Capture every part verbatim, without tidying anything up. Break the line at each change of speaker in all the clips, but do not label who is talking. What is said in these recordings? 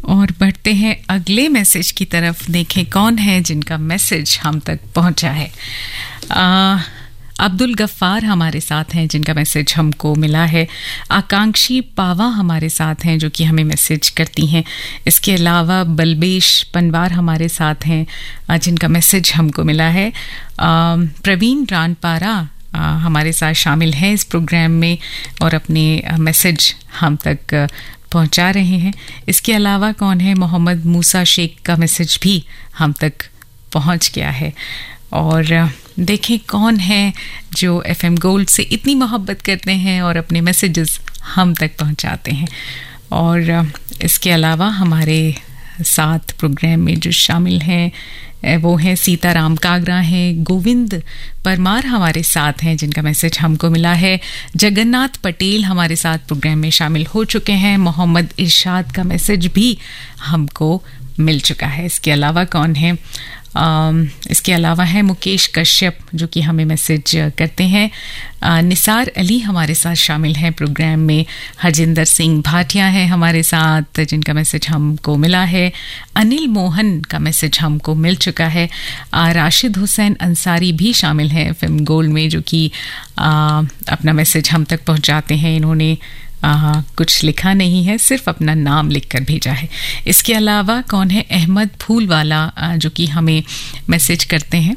और बढ़ते हैं अगले मैसेज की तरफ। देखें कौन है जिनका मैसेज हम तक पहुंचा है। आ, अब्दुल गफ्फार हमारे साथ हैं जिनका मैसेज हमको मिला है। आकांक्षी पावा हमारे साथ हैं जो कि हमें मैसेज करती हैं। इसके अलावा बलबेश पनवार हमारे साथ हैं जिनका मैसेज हमको मिला है। प्रवीण रानपारा हमारे साथ शामिल हैं इस प्रोग्राम में और अपने मैसेज हम तक पहुंचा रहे हैं। इसके अलावा कौन है, मोहम्मद मूसा शेख का मैसेज भी हम तक पहुंच गया है। और देखें कौन है जो एफएम गोल्ड से इतनी मोहब्बत करते हैं और अपने मैसेजेस हम तक पहुंचाते हैं। और इसके अलावा हमारे साथ प्रोग्राम में जो शामिल हैं वो हैं सीताराम कागरा हैं, गोविंद परमार हमारे साथ हैं जिनका मैसेज हमको मिला है। जगन्नाथ पटेल हमारे साथ प्रोग्राम में शामिल हो चुके हैं। मोहम्मद इरशाद का मैसेज भी हमको मिल चुका है। इसके अलावा कौन है, Um, इसके अलावा है मुकेश कश्यप जो कि हमें मैसेज करते हैं। uh, निसार अली हमारे साथ शामिल हैं प्रोग्राम में। हरजिंदर सिंह भाटिया है हमारे साथ जिनका मैसेज हमको मिला है। अनिल मोहन का मैसेज हमको मिल चुका है। uh, राशिद हुसैन अंसारी भी शामिल हैं एफएम गोल्ड में जो कि uh, अपना मैसेज हम तक पहुंचाते हैं। इन्होंने आ, कुछ लिखा नहीं है, सिर्फ अपना नाम लिखकर भेजा है। इसके अलावा कौन है, अहमद फूलवाला जो कि हमें मैसेज करते हैं।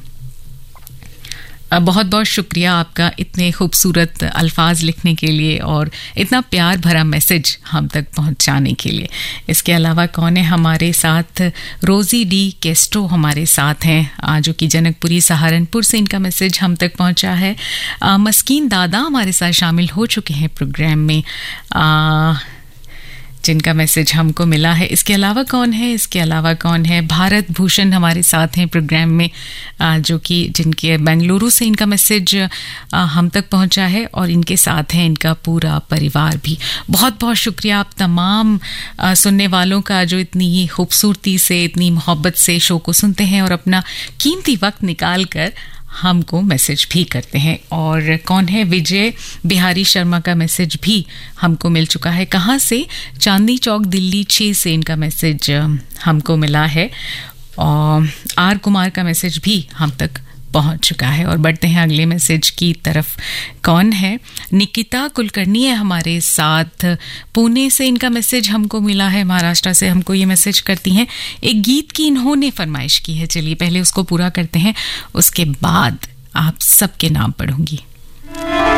बहुत बहुत शुक्रिया आपका इतने खूबसूरत अल्फाज लिखने के लिए और इतना प्यार भरा मैसेज हम तक पहुंचाने के लिए। इसके अलावा कौन है हमारे साथ, रोज़ी डी केस्टो हमारे साथ हैं जो कि जनकपुरी सहारनपुर से इनका मैसेज हम तक पहुंचा है। आ, मस्कीन दादा हमारे साथ शामिल हो चुके हैं प्रोग्राम में आ, जिनका मैसेज हमको मिला है। इसके अलावा कौन है, इसके अलावा कौन है, भारत भूषण हमारे साथ हैं प्रोग्राम में जो कि जिनके बेंगलुरु से इनका मैसेज हम तक पहुंचा है और इनके साथ है इनका पूरा परिवार भी। बहुत बहुत शुक्रिया आप तमाम सुनने वालों का जो इतनी खूबसूरती से, इतनी मोहब्बत से शो को सुनते हैं और अपना कीमती वक्त निकाल कर हमको मैसेज भी करते हैं। और कौन है, विजय बिहारी शर्मा का मैसेज भी हमको मिल चुका है। कहाँ से, चांदनी चौक दिल्ली छः से इनका मैसेज हमको मिला है। और आर कुमार का मैसेज भी हम तक पहुंच चुका है। और बढ़ते हैं अगले मैसेज की तरफ। कौन है, निकिता कुलकर्णी है हमारे साथ, पुणे से इनका मैसेज हमको मिला है। महाराष्ट्र से हमको ये मैसेज करती हैं। एक गीत की इन्होंने फरमाइश की है, चलिए पहले उसको पूरा करते हैं, उसके बाद आप सबके नाम पढ़ूंगी।